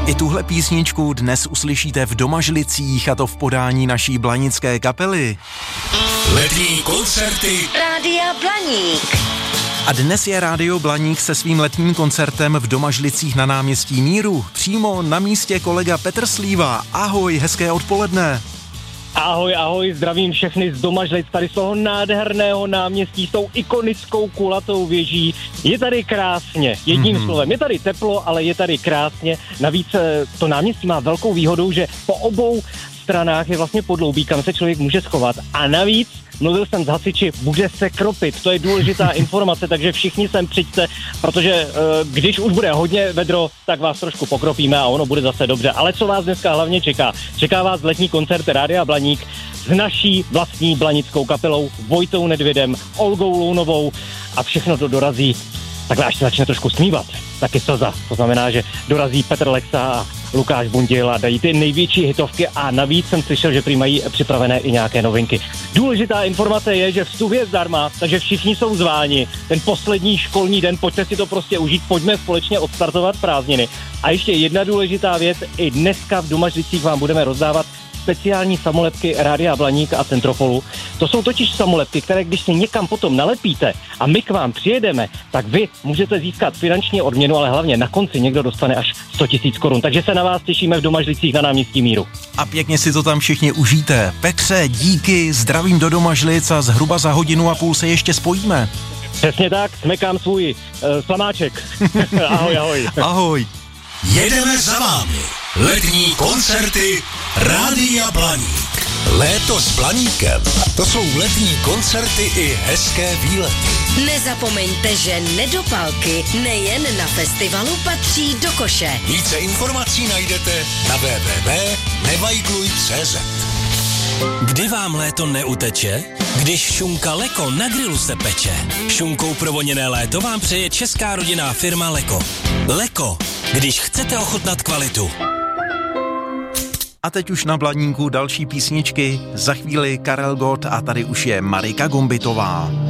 I tuhle písničku dnes uslyšíte v Domažlicích, a to v podání naší blanické kapely. Letní koncerty Rádia Blaník. A dnes je Rádio Blaník se svým letním koncertem v Domažlicích na náměstí Míru. Přímo na místě kolega Petr Slíva. Ahoj, hezké odpoledne. Ahoj, zdravím všechny z Domažlic, tady z toho nádherného náměstí s tou ikonickou kulatou věží. Je tady krásně, jedním slovem, je tady teplo, ale je tady krásně. Navíc to náměstí má velkou výhodu, že po obou stranách je vlastně podloubí, kam se člověk může schovat. A navíc, mluvil jsem s hasiči, bude se kropit, to je důležitá informace, takže všichni sem přijďte, protože když už bude hodně vedro, tak vás trošku pokropíme a ono bude zase dobře. Ale co vás dneska hlavně čeká? Čeká vás letní koncert Rádia Blaník s naší vlastní blanickou kapelou Vojtou Nedvědem, Olgou Lounovou a všechno to dorazí. Takhle až se začne trošku smívat, taky slza. To znamená, že dorazí Petr Lexa a Lukáš Bundil a dají ty největší hitovky a navíc jsem slyšel, že prý mají připravené i nějaké novinky. Důležitá informace je, že vstup je zdarma, takže všichni jsou zváni. Ten poslední školní den, pojďte si to prostě užít, pojďme společně odstartovat prázdniny. A ještě jedna důležitá věc, i dneska v Domažlicích vám budeme rozdávat speciální samolepky Rádia Blaník a Centropolu. To jsou totiž samolepky, které když si někam potom nalepíte a my k vám přijedeme, tak vy můžete získat finanční odměnu, ale hlavně na konci někdo dostane až 100 000 korun. Takže se na vás těšíme v Domažlicích na náměstí Míru. A pěkně si to tam všichni užijte. Petře, díky, zdravím do Domažlic a zhruba za 1,5 hodiny se ještě spojíme. Přesně tak, smekám svůj slamáček. Ahoj. Ahoj. jedeme za vámi. Letní koncerty Rádia Blaník. Léto s Blaníkem. To jsou letní koncerty i hezké výlety. Nezapomeňte, že nedopalky nejen na festivalu patří do koše. Více informací najdete na www.nevajgluj.cz. Kdy vám léto neuteče? Když šunka Leko na grilu se peče. Šunkou provoněné léto vám přeje česká rodinná firma Leko. Leko, když chcete ochutnat kvalitu. A teď už na Blaníku další písničky. Za chvíli Karel Gott a tady už je Marika Gombitová.